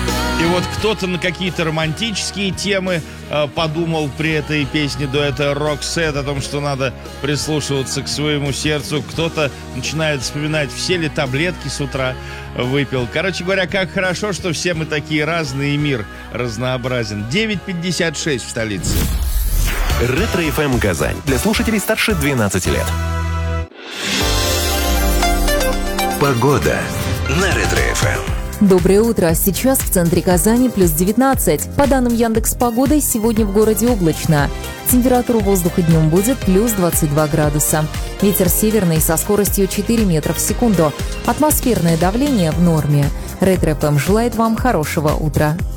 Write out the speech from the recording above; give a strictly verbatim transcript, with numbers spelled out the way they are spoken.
И вот кто-то на какие-то романтические темы э, подумал при этой песне дуэта Roxette о том, что надо прислушиваться к своему сердцу. Кто-то начинает вспоминать, все ли таблетки с утра выпил. Короче говоря, как хорошо, что все мы такие разные, и мир разнообразен. девять пятьдесят шесть в столице. Ретро-эф эм Казань. Для слушателей старше двенадцати лет. Погода на Ретро-эф эм. Доброе утро. Сейчас в центре Казани плюс девятнадцать. По данным Яндекс.Погоды, сегодня в городе облачно. Температура воздуха днем будет плюс двадцать два градуса. Ветер северный со скоростью четыре метра в секунду. Атмосферное давление в норме. Ретро-эф эм желает вам хорошего утра.